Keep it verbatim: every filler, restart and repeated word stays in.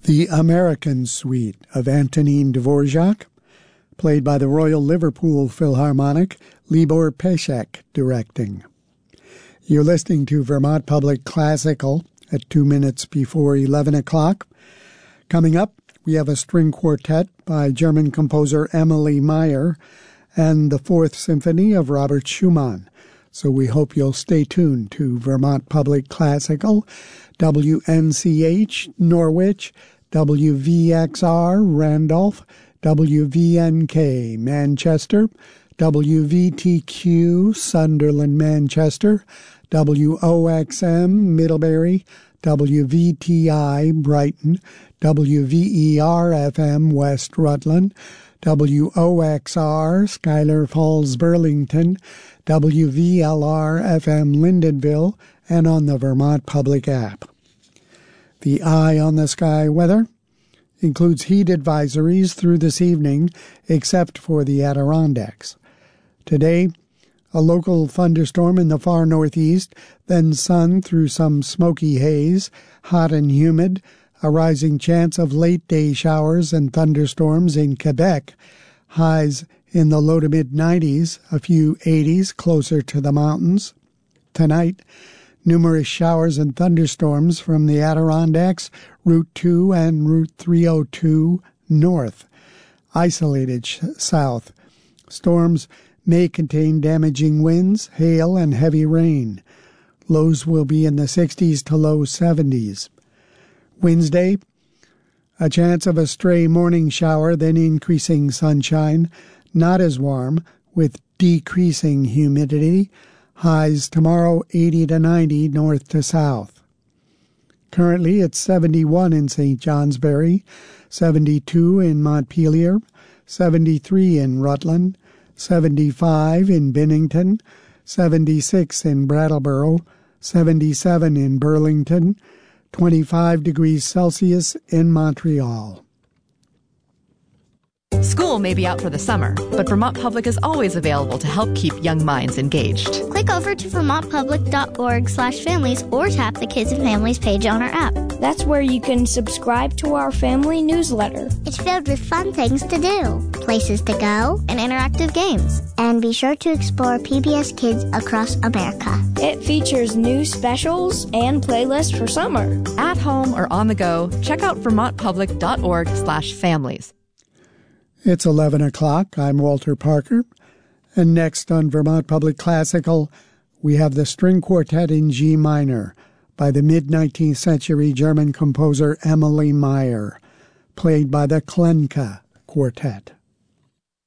The American Suite of Antonin Dvorak, played by the Royal Liverpool Philharmonic, Libor Pesek directing. You're listening to Vermont Public Classical at two minutes before eleven o'clock. Coming up, we have a string quartet by German composer Emily Meyer and the Fourth Symphony of Robert Schumann. So we hope you'll stay tuned to Vermont Public Classical, W N C H, Norwich, W V X R, Randolph, W V N K, Manchester, W V T Q, Sunderland, Manchester, W O X M, Middlebury, W V T I, Brighton, W V E R F M, West Rutland, W O X R, Schuyler Falls, Burlington, W V L R F M, Lyndonville, and on the Vermont Public app. The Eye on the Sky weather includes heat advisories through this evening, except for the Adirondacks. Today, a local thunderstorm in the far northeast, then sun through some smoky haze, hot and humid, a rising chance of late-day showers and thunderstorms in Quebec, highs in the low to mid-nineties, a few eighties closer to the mountains. Tonight, numerous showers and thunderstorms from the Adirondacks, Route two and Route three oh two north. Isolated sh- south. Storms may contain damaging winds, hail, and heavy rain. Lows will be in the sixties to low seventies. Wednesday, a chance of a stray morning shower, then increasing sunshine. Not as warm, with decreasing humidity. Highs tomorrow eighty to ninety north to south. Currently it's seventy-one in Saint Johnsbury, seventy-two in Montpelier, seventy-three in Rutland, seventy-five in Bennington, seventy-six in Brattleboro, seventy-seven in Burlington, twenty-five degrees Celsius in Montreal. School may be out for the summer, but Vermont Public is always available to help keep young minds engaged. Click over to vermontpublic.org slash families or tap the Kids and Families page on our app. That's where you can subscribe to our family newsletter. It's filled with fun things to do, places to go, and interactive games. And be sure to explore P B S Kids across America. It features new specials and playlists for summer. At home or on the go, check out vermontpublic.org slash families. It's eleven o'clock. I'm Walter Parker. And next on Vermont Public Classical, we have the string quartet in G minor by the mid-nineteenth century German composer Emily Meyer, played by the Klenka Quartet.